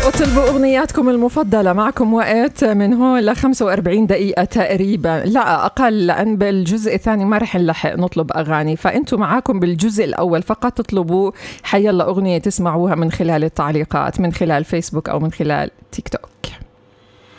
اطلبوا أغنياتكم المفضلة. معكم وقت من هون ل 45 دقيقة تقريبا، لا أقل، لأن بالجزء الثاني ما رح نلحق نطلب أغاني. فأنتوا معاكم بالجزء الأول فقط تطلبوا حيالله أغنية تسمعوها من خلال التعليقات، من خلال فيسبوك أو من خلال تيك توك.